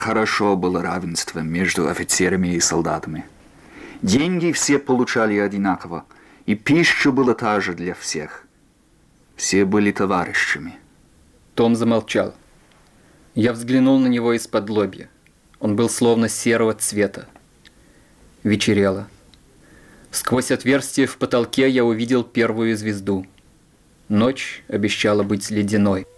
Хорошо было равенство между офицерами и солдатами. Деньги все получали одинаково, и пища была та же для всех. Все были товарищами. Том замолчал. Я взглянул на него из-под лобья. Он был словно серого цвета. Вечерело. Сквозь отверстие в потолке я увидел первую звезду. Ночь обещала быть ледяной.